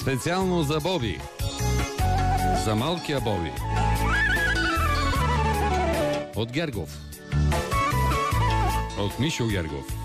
Специално за Боби. За малкия Боби. От Гергов. От Мишо Гергов.